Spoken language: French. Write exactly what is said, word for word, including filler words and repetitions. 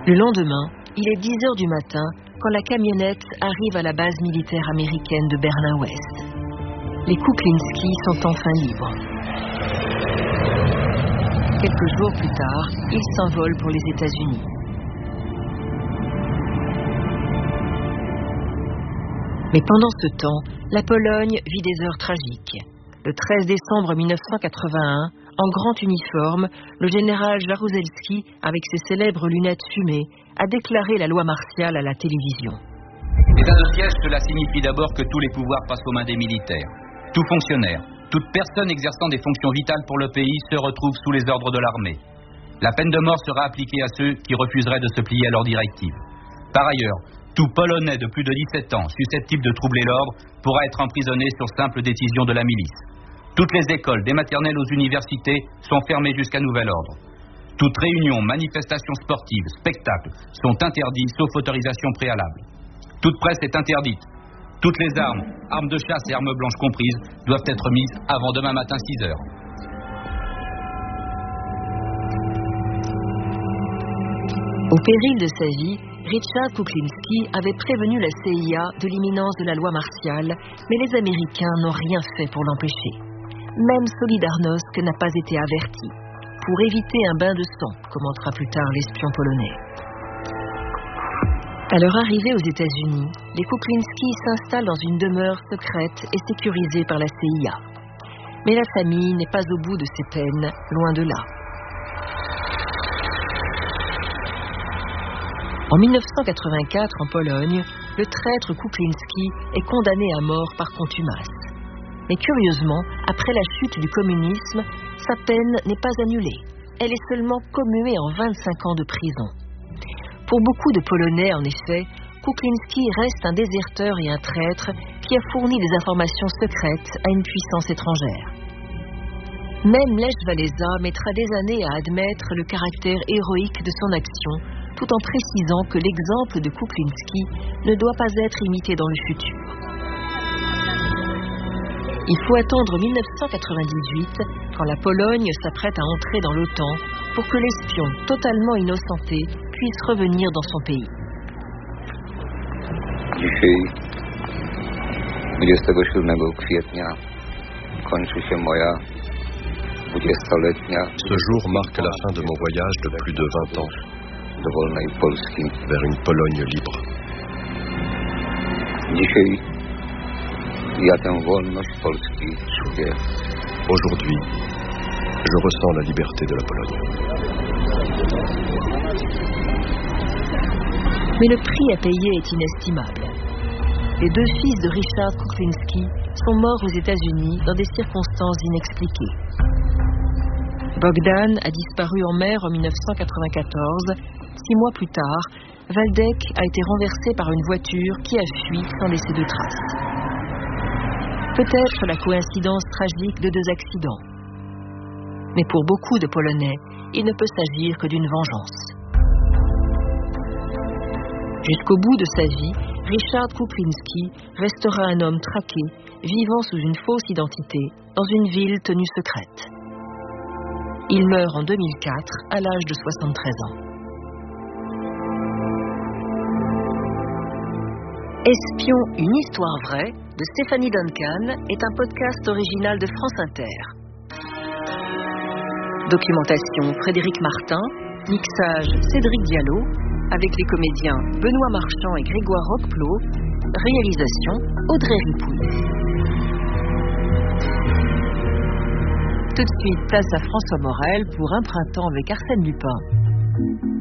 Le lendemain, il est dix heures du matin quand la camionnette arrive à la base militaire américaine de Berlin-Ouest. Les Kuklinski sont enfin libres. Quelques jours plus tard, ils s'envolent pour les États-Unis. Mais pendant ce temps, la Pologne vit des heures tragiques. Le treize décembre mille neuf cent quatre-vingt-un, en grand uniforme, le général Jaruzelski, avec ses célèbres lunettes fumées, a déclaré la loi martiale à la télévision. L'état de siège, cela signifie d'abord que tous les pouvoirs passent aux mains des militaires. Tout fonctionnaire, toute personne exerçant des fonctions vitales pour le pays se retrouve sous les ordres de l'armée. La peine de mort sera appliquée à ceux qui refuseraient de se plier à leurs directives. Par ailleurs, tout Polonais de plus de dix-sept ans susceptible de troubler l'ordre pourra être emprisonné sur simple décision de la milice. Toutes les écoles, des maternelles aux universités, sont fermées jusqu'à nouvel ordre. Toutes réunions, manifestations sportives, spectacles sont interdits sauf autorisation préalable. Toute presse est interdite. Toutes les armes, armes de chasse et armes blanches comprises, doivent être mises avant demain matin six heures. Au péril de sa vie, Richard Kuklinski avait prévenu la C I A de l'imminence de la loi martiale, mais les Américains n'ont rien fait pour l'empêcher. Même Solidarnosc n'a pas été averti, pour éviter un bain de sang, commentera plus tard l'espion polonais. À leur arrivée aux États-Unis, les Kuklinski s'installent dans une demeure secrète et sécurisée par la C I A. Mais la famille n'est pas au bout de ses peines, loin de là. En mille neuf cent quatre-vingt-quatre, en Pologne, le traître Kuklinski est condamné à mort par contumace. Mais curieusement, après la chute du communisme, sa peine n'est pas annulée. Elle est seulement commuée en vingt-cinq ans de prison. Pour beaucoup de Polonais, en effet, Kuklinski reste un déserteur et un traître qui a fourni des informations secrètes à une puissance étrangère. Même Lech Walesa mettra des années à admettre le caractère héroïque de son action, tout en précisant que l'exemple de Kuklinski ne doit pas être imité dans le futur. Il faut attendre mille neuf cent quatre-vingt-dix-huit, quand la Pologne s'apprête à entrer dans l'OTAN, pour que l'espion totalement innocenté puisse revenir dans son pays. Dzisiaj, dwudziestego siódmego kwietnia, kończy się moja dwudziestoletnia. Ce jour marque la fin de mon voyage de plus de vingt ans vers une Pologne libre. Dzisiaj ja tę wolność Polski czuję. Aujourd'hui, je ressens la liberté de la Pologne. Mais le prix à payer est inestimable. Les deux fils de Richard Kuklinski sont morts aux États-Unis dans des circonstances inexpliquées. Bogdan a disparu en mer en mille neuf cent quatre-vingt-quatorze. Six mois plus tard, Waldek a été renversé par une voiture qui a fui sans laisser de traces. Peut-être la coïncidence tragique de deux accidents. Mais pour beaucoup de Polonais, il ne peut s'agir que d'une vengeance. Jusqu'au bout de sa vie, Richard Kuklinski restera un homme traqué, vivant sous une fausse identité, dans une ville tenue secrète. Il meurt en deux mille quatre, à l'âge de soixante-treize ans. Espion, une histoire vraie, de Stéphanie Duncan, est un podcast original de France Inter. Documentation Frédéric Martin, mixage Cédric Diallo, avec les comédiens Benoît Marchand et Grégoire Roqueplot, réalisation Audrey Ripouille. Tout de suite, place à François Morel pour Un printemps avec Arsène Lupin.